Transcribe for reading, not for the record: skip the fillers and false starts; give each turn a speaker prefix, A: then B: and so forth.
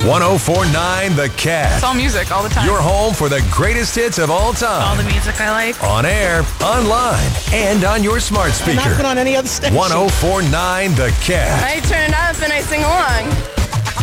A: 104.9 The Cat.
B: It's all music all the time.
A: Your home for the greatest hits of all time.
B: All the music I like.
A: On air, online, and on your smart speaker.
C: And not put on any other station.
A: 104.9 The Cat.
D: I turn it up and I sing along.